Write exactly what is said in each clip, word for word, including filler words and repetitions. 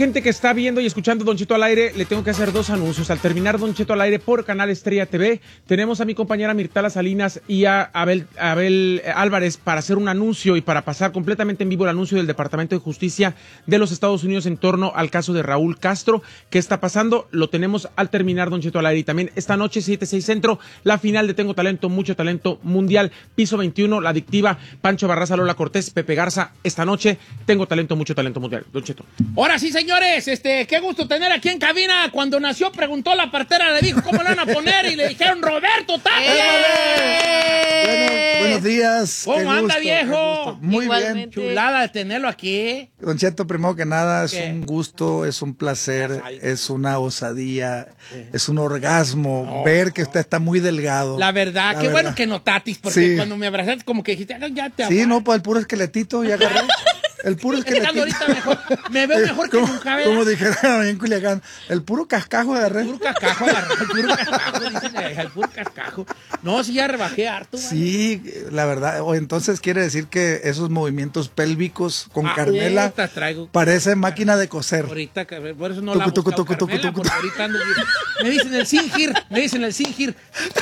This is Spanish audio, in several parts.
gente que está viendo y escuchando Don Cheto al aire, le tengo que hacer dos anuncios. Al terminar Don Cheto al aire por Canal Estrella T V, tenemos a mi compañera Mirtala Salinas y a Abel, Abel Álvarez para hacer un anuncio y para pasar completamente en vivo el anuncio del Departamento de Justicia de los Estados Unidos en torno al caso de Raúl Castro. ¿Qué está pasando? Lo tenemos al terminar Don Cheto al aire. Y también esta noche, siete seis Centro, la final de Tengo Talento, Mucho Talento Mundial, Piso veintiuno, La Adictiva, Pancho Barraza, Lola Cortés, Pepe Garza. Esta noche, Tengo Talento, Mucho Talento Mundial. Don Cheto. Ahora sí, señores, este, qué gusto tener aquí en cabina. Cuando nació, preguntó la partera, le dijo cómo le van a poner y le dijeron Roberto Tapia. ¡Eh! Bueno, buenos días. ¿Cómo anda, gusto, viejo? Muy Igualmente. Bien. Chulada de tenerlo aquí. Don Cheto, primero que nada, es ¿Qué? un gusto, es un placer, es una osadía, sí. es un orgasmo oh, ver que usted está muy delgado. La verdad, la qué verdad. Bueno que notatis, porque sí. cuando me abrazaste como que dijiste, ya te Sí, no, pues el puro esqueletito ya agarré. El puro esqueletito. Ahorita mejor, me veo mejor que nunca, ¿verdad? Como dijeron en Culiacán, el puro cascajo agarré. El puro cascajo agarré, el puro cascajo, dicen, el puro cascajo. No, sí ya rebajé harto. Sí, ¿vale? La verdad, o entonces quiere decir que esos movimientos pélvicos con ah, Carmela traigo, parece máquina de coser. Ahorita, por eso no tucu, la he buscado tucu, Carmela, tucu, tucu, ahorita ando, me dicen el singir, me dicen el singir.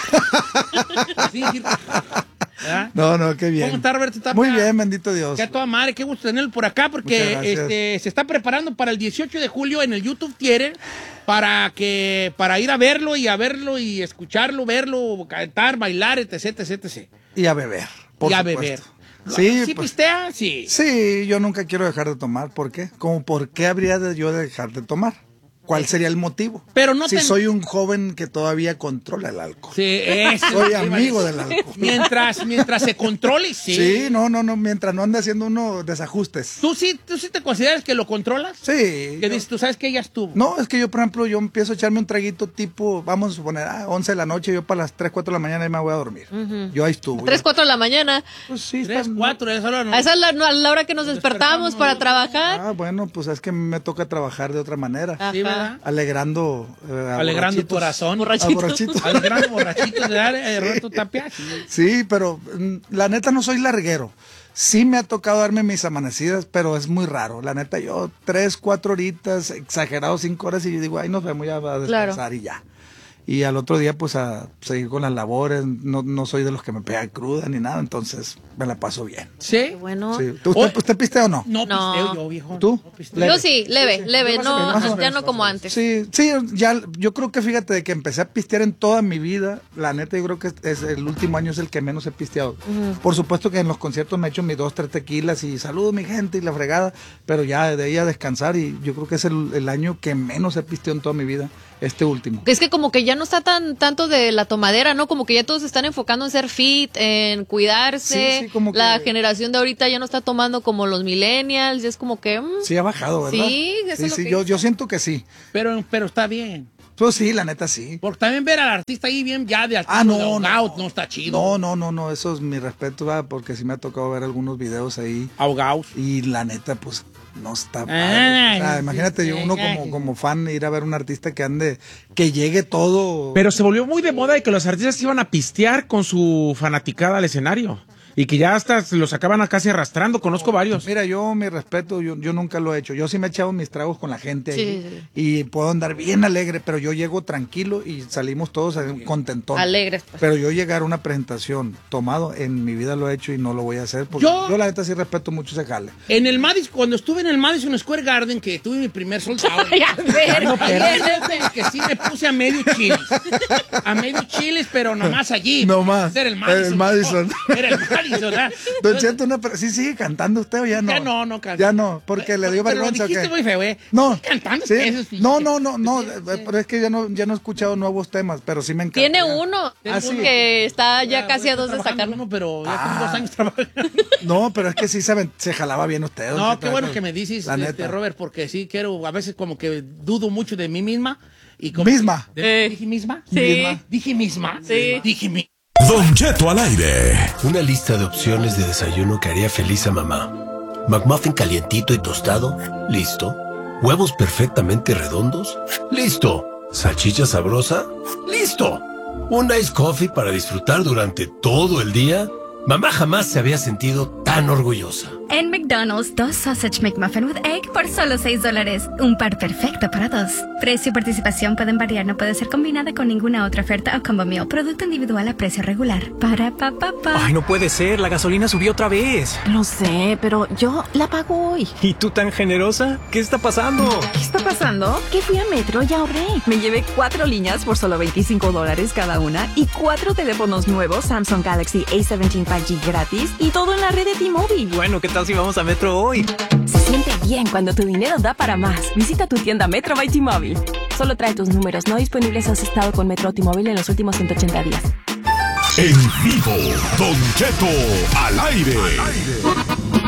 El singir. ¿verdad? No, no, qué bien. ¿Cómo está, Roberto Tapia? Muy bien, bendito Dios. Qué a toda madre, qué gusto tenerlo por acá, porque este, se está preparando para el dieciocho de julio en el YouTube Theater para que para ir a verlo y a verlo y escucharlo, verlo, cantar, bailar, etc, etc, etc. Y a beber, por Y a supuesto. beber. Sí, ¿Sí pues, pistea? Sí. Sí, yo nunca quiero dejar de tomar. ¿Por qué? Como por qué habría de yo de dejar de tomar. ¿Cuál sería el motivo? Pero no si te... soy un joven que todavía controla el alcohol. Sí, eso. Soy amigo del alcohol. Mientras, mientras se controle, sí. Sí, no, no, no, mientras no ande haciendo uno desajustes. ¿Tú sí, tú sí te consideras que lo controlas? Sí. Que yo... dices, tú sabes que ya estuvo. No, es que yo, por ejemplo, yo empiezo a echarme un traguito tipo, vamos a suponer, a ah, once de la noche, yo para las tres, cuatro de la mañana y me voy a dormir. Uh-huh. Yo ahí estuve. tres, cuatro de la mañana. Pues sí. tres, cuatro, esa hora no. A esa es la, no, a la hora que nos despertamos, despertamos para trabajar. Ah, bueno, pues es que me toca trabajar de otra manera. Ajá. Sí, ¿verdad? Alegrando Eh, alegrando tu corazón, borrachitos, borrachitos. alegrando borrachitos de dar eh, Roberto Tapia. Sí, pero la neta no soy larguero. Sí me ha tocado darme mis amanecidas, pero es muy raro. La neta, yo tres, cuatro horitas, exagerado cinco horas y yo digo, ay, nos vemos ya a descansar claro. y ya. Y al otro día, pues, a seguir con las labores. No, no soy de los que me pegan cruda ni nada, entonces me la paso bien. ¿Sí? Bueno. Sí. ¿Usted, usted, ¿Usted pistea o no? No, no. pisteo yo, viejo. ¿Tú? No pisteo. Yo sí, leve, sí, sí. leve, Yo no, menos, ya menos, no como antes. Sí, sí, ya, yo creo que fíjate de que empecé a pistear en toda mi vida. La neta, yo creo que es, es el último año es el que menos he pisteado. Uh-huh. Por supuesto que en los conciertos me he hecho mis dos, tres tequilas y saludo mi gente y la fregada, pero ya de ahí a descansar y yo creo que es el, el año que menos he pisteado en toda mi vida. Este último. Es que como que ya no está tan tanto de la tomadera, ¿no? Como que ya todos se están enfocando en ser fit, en cuidarse. Sí, sí, como que... La generación de ahorita ya no está tomando como los millennials, es como que... Mmm, sí, ha bajado, ¿verdad? Sí, eso sí, es lo sí, que yo, yo siento que sí. Pero, pero está bien. Pues sí, la neta sí. Porque también ver al artista ahí bien ya de artista ah, no, de ahogado no, no está chido. No, no, no, no, eso es mi respeto, ¿verdad? Porque sí me ha tocado ver algunos videos ahí. Ahogados. Y la neta, pues... no está padre. Ah, o sea, imagínate yo uno como, como fan ir a ver un artista que ande, que llegue todo. Pero se volvió muy de moda de que los artistas iban a pistear con su fanaticada al escenario. Y que ya hasta los acaban a casi arrastrando, conozco varios. Mira, yo mi respeto, yo, yo nunca lo he hecho. Yo sí me he echado mis tragos con la gente sí, ahí, sí. y puedo andar bien alegre, pero yo llego tranquilo y salimos todos contentones. Alegres. Pues. Pero yo llegar a una presentación tomado, en mi vida lo he hecho y no lo voy a hacer, porque yo, yo la neta sí respeto mucho ese jale. En el Madison, cuando estuve en el Madison Square Garden, que tuve mi primer soldado, que sí me puse a medio chiles. A medio chiles, pero nomás allí. No más. Era el Madison. El Madison. No, era el Madison, ¿verdad? Don Cheto, una, ¿sí sigue cantando usted o ya no? Ya no, no canta. Ya no, porque le dio vergüenza. Pero lo dijiste ¿o qué? muy feo, ¿eh? No. Cantando. ¿Sí? Eso es no, no, no, no, sí, sí. Pero es que ya no, ya no he escuchado nuevos temas, pero sí me encanta. Tiene ya. uno ¿Ah, sí? que está ya, ya casi a dos de sacarlo. Uno, pero ya ah. tengo dos años trabajando. No, pero es que sí se, se jalaba bien usted. No, qué bueno que me dices, este, Robert, porque sí quiero, a veces como que dudo mucho de mí misma. Y como ¿Misma? De, eh. ¿Dije misma? Sí. ¿Misma? ¿Dije misma? Sí. Dije misma. Don Cheto al aire. Una lista de opciones de desayuno que haría feliz a mamá. McMuffin calientito y tostado, listo. Huevos perfectamente redondos, listo. Salchicha sabrosa, listo. Un ice coffee para disfrutar durante todo el día. Mamá jamás se había sentido tan orgullosa. En McDonald's, dos Sausage McMuffin with Egg por solo seis dólares. Un par perfecto para dos. Precio y participación pueden variar. No puede ser combinada con ninguna otra oferta o combo meal. Producto individual a precio regular. Para pa pa pa. Ay, no puede ser. La gasolina subió otra vez. Lo sé, pero yo la pago hoy. ¿Y tú tan generosa? ¿Qué está pasando? ¿Qué está pasando? Que fui a Metro y ahorré. Me llevé cuatro líneas por solo veinticinco dólares cada una y cuatro teléfonos nuevos Samsung Galaxy A diecisiete cinco G gratis y todo en la red de T-Mobile. Bueno, ¿qué tal si vamos a Metro hoy? Se siente bien cuando tu dinero da para más. Visita tu tienda Metro by T-Mobile. Solo trae tus números no disponibles si has estado con Metro o T-Mobile en los últimos ciento ochenta días. En vivo, Don Cheto al aire. Al aire.